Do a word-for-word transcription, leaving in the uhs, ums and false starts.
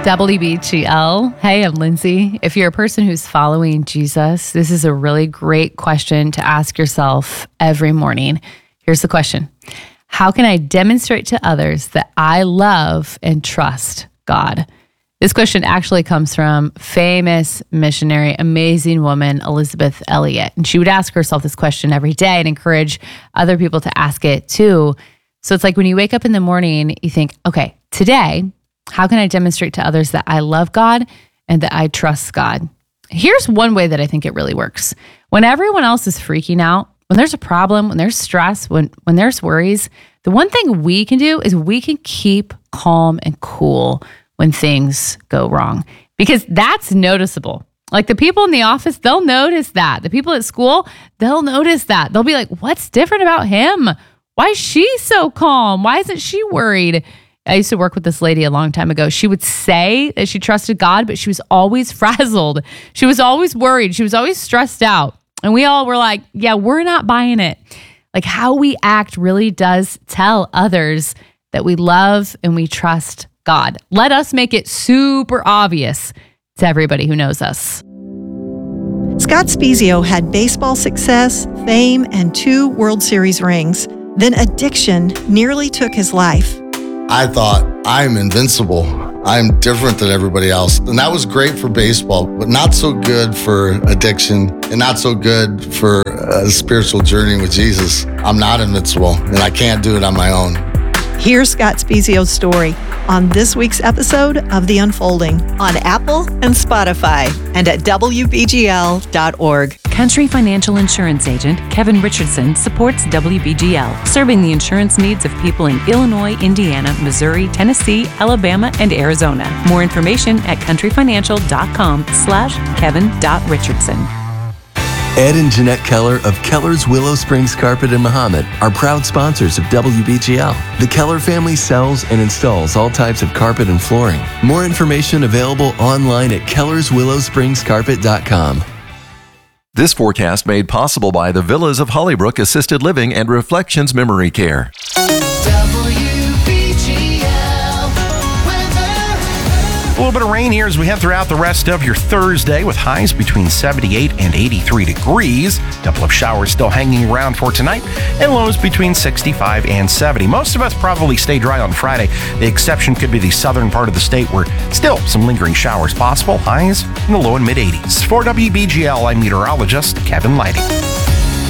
W B G L. Hey, I'm Lindsay. If you're a person who's following Jesus, this is a really great question to ask yourself every morning. Here's the question. How can I demonstrate to others that I love and trust God? This question actually comes from famous missionary, amazing woman, Elisabeth Elliot. And she would ask herself this question every day and encourage other people to ask it too. So it's like when you wake up in the morning, you think, okay, today, how can I demonstrate to others that I love God and that I trust God? Here's one way that I think it really works. When everyone else is freaking out, when there's a problem, when there's stress, when, when there's worries, the one thing we can do is we can keep calm and cool when things go wrong, because that's noticeable. Like the people in the office, they'll notice that. The people at school, they'll notice that. They'll be like, what's different about him? Why is she so calm? Why isn't she worried? I used to work with this lady a long time ago. She would say that she trusted God, but she was always frazzled. She was always worried. She was always stressed out. And we all were like, yeah, we're not buying it. Like how we act really does tell others that we love and we trust God. Let us make it super obvious to everybody who knows us. Scott Spiezio had baseball success, fame, and two World Series rings. Then addiction nearly took his life. I thought, I'm invincible. I'm different than everybody else. And that was great for baseball, but not so good for addiction and not so good for a spiritual journey with Jesus. I'm not invincible and I can't do it on my own. Here's Scott Spiezio's story on this week's episode of The Unfolding on Apple and Spotify and at W B G L dot org. Country Financial Insurance Agent Kevin Richardson supports W B G L, serving the insurance needs of people in Illinois, Indiana, Missouri, Tennessee, Alabama, and Arizona. More information at country financial dot com slash kevin dot richardson. Ed and Jeanette Keller of Keller's Willow Springs Carpet in Mahomet are proud sponsors of W B G L. The Keller family sells and installs all types of carpet and flooring. More information available online at kellers willow springs carpet dot com. This forecast made possible by the Villas of Hollybrook Assisted Living and Reflections Memory Care. A little bit of rain here as we head throughout the rest of your Thursday with highs between seventy-eight and eighty-three degrees. A couple of showers still hanging around for tonight and lows between sixty-five and seventy. Most of us probably stay dry on Friday. The exception could be the southern part of the state where still some lingering showers possible. Highs in the low and mid eighties. For W B G L, I'm meteorologist Kevin Lighting.